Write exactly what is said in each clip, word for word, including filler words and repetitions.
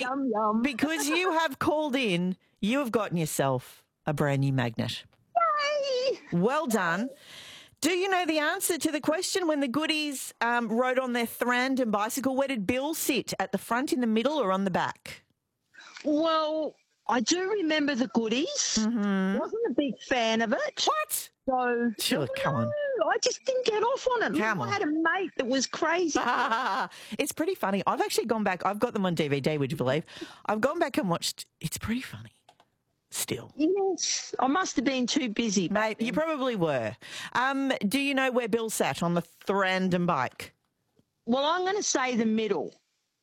Yum, yum. because you have called in, you have gotten yourself a brand new magnet. Yay! Well done. Do you know the answer to the question when the goodies um, rode on their Thrandon bicycle? Where did Bill sit? At the front, in the middle, or on the back? Well, I do remember the goodies. Mm-hmm. Wasn't a big fan of it. What? So, Sure, come on. no, I just didn't get off on it. Come I on. had a mate that was crazy. It's pretty funny. I've actually gone back. I've got them on D V D, would you believe? I've gone back and watched. It's pretty funny. Still. Yes, I must have been too busy. Mate, you probably were. Um, do you know where Bill sat on the Thrandon bike? Well, I'm going to say the middle.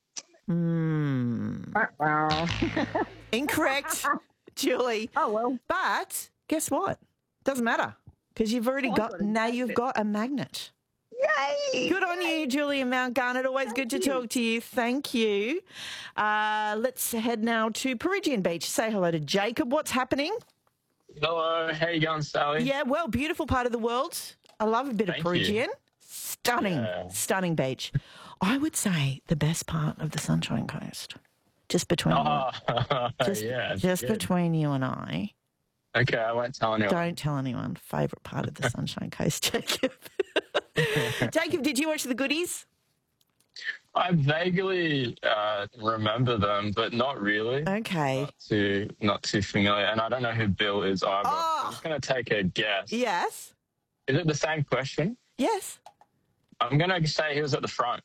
Hmm. Incorrect, Julie. Oh, well. But guess what? Doesn't matter because you've already Oh, I got, got a now you've magnet. got a magnet. Yay! Good on you, Julie and Mount Garnet. Always good to you. talk to you. Thank you. Uh, let's head now to Peregian Beach. Say hello to Jacob. What's happening? Hello, how you going, Sally? Yeah, well, beautiful part of the world. I love a bit Thank of Peregian. you. Stunning, Yeah. stunning beach. I would say the best part of the Sunshine Coast. Just between Oh, you. Just, yeah. just good. between you and I. Okay, I won't tell anyone. Don't tell anyone. Favourite part of the Sunshine Coast, Jacob. Jacob, did you watch the goodies? I vaguely uh, remember them, but not really. Okay. Not too, not too familiar. And I don't know who Bill is either. Oh. I'm just going to take a guess. Yes. Is it the same question? Yes. I'm going to say he was at the front.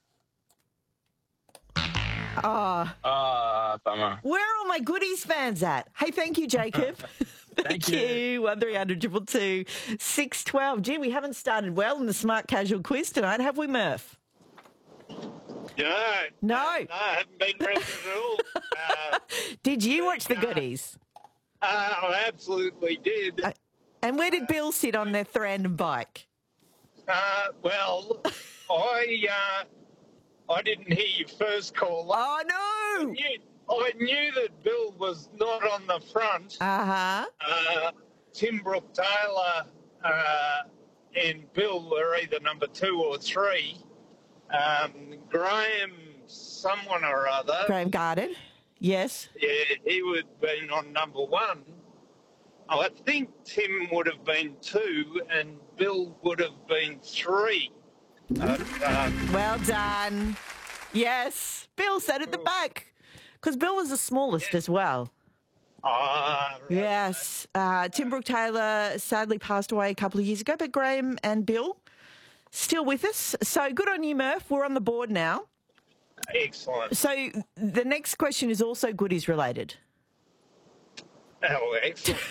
Oh, Ah, bummer. where are all my goodies fans at? Hey, thank you, Jacob. Thank, Thank you. you. One three hundred two two two six twelve. Gee, we haven't started well in the Smart Casual quiz tonight, have we, Murph? No. No. No, I haven't been present at all. Uh, Did you watch the no. goodies? uh, I absolutely did. Uh, And where did Bill sit on their Thrandon bike? Uh, well, I uh, I didn't hear your first call. Oh, no. I knew, I knew that Bill was not on the front. Uh-huh. Uh, Tim Brooke Taylor uh, and Bill were either number two or three. Um, Graham, someone or other, Graham Garden. Yes. yeah, he would have been on number one. I think Tim would have been two and Bill would have been three. Uh, uh, Well done. Yes. Bill sat at the back because Bill was the smallest as well. ah, right. Yes. Uh, Tim Brooke Taylor sadly passed away a couple of years ago, but Graham and Bill still with us. So good on you, Murph. We're on the board now. Excellent. So the next question is also goodies related. Oh, excellent.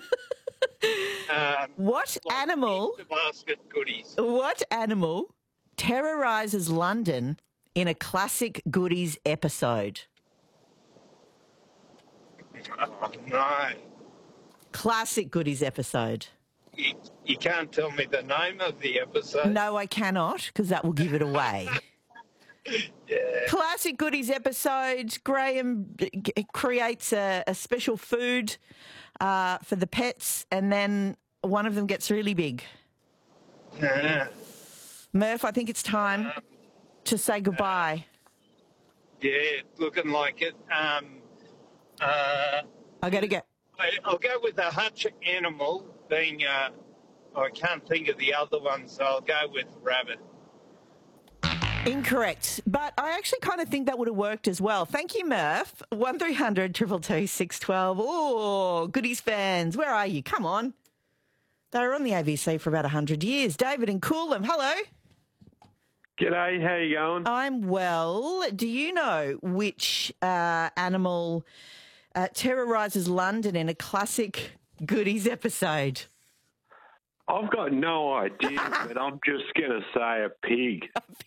um, What animal, the basket goodies. what animal terrorises London in a classic goodies episode? Oh, no. Classic goodies episode. You, you can't tell me the name of the episode. No, I cannot, because that will give it away. Yeah. Classic goodies episode. Graham g- creates a, a special food uh, for the pets, and then one of them gets really big. Uh, Murph, I think it's time to say goodbye. yeah, looking like it. Um, uh, I got to go. I, I'll go with the hutch animal being, uh, I can't think of the other one, so I'll go with rabbit. Incorrect. But I actually kind of think that would have worked as well. Thank you, Murph. one three hundred two two two six one two. Oh, goodies fans, where are you? Come on. They were on the A B C for about one hundred years. David and Coolum, hello. G'day, how you going? I'm well. Do you know which uh, animal uh, terrorises London in a classic goodies episode? I've got no idea, but I'm just going to say a pig.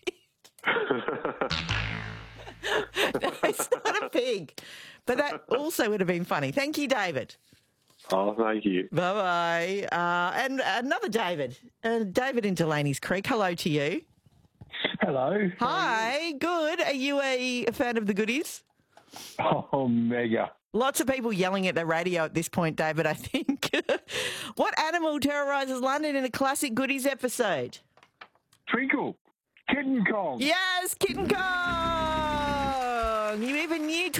No, it's not a pig. But that also would have been funny. Thank you, David. Oh, thank you. Bye-bye. Uh, and another David. Uh, David in Delaney's Creek. Hello to you. Hello. Hi. Good. Are you a fan of the goodies? Oh, mega. Lots of people yelling at the radio at this point, David, I think. What animal terrorises London in a classic goodies episode? Twinkle. Kitten Kong. Yes, Kitten Kong. You even knew